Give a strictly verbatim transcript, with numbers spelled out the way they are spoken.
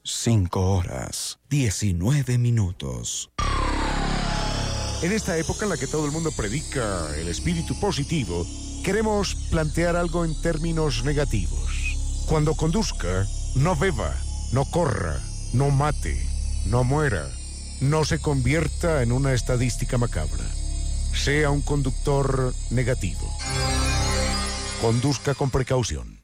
Cinco horas, diecinueve minutos. En esta época en la que todo el mundo predica el espíritu positivo, queremos plantear algo en términos negativos. Cuando conduzca, no beba, no corra, no mate, no muera, no se convierta en una estadística macabra. Sea un conductor negativo. Conduzca con precaución.